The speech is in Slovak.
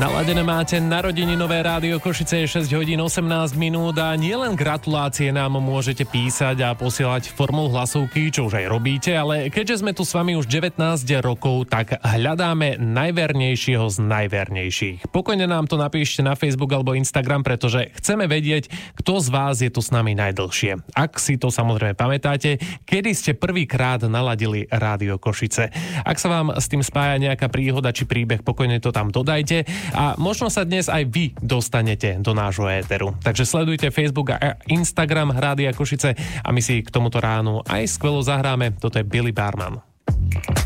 Naladené máte narodeninové rádio Košice, je 6 hodín 18 minút a nielen gratulácie nám môžete písať a posielať formou hlasovky, čo už aj robíte, ale keďže sme tu s vami už 19 rokov, tak hľadáme najvernejšieho z najvernejších. Pokojne nám to napíšte na Facebook alebo Instagram, pretože chceme vedieť, kto z vás je tu s nami najdlhšie. Ak si to samozrejme pamätáte, kedy ste prvýkrát naladili rádio Košice. Ak sa vám s tým spája nejaká príhoda či príbeh, pokojne to tam dodajte a možno sa dnes aj vy dostanete do nášho éteru. Takže sledujte Facebook a Instagram Rádia Košice a my si k tomuto ránu aj skvelo zahráme. Toto je Billy Barman.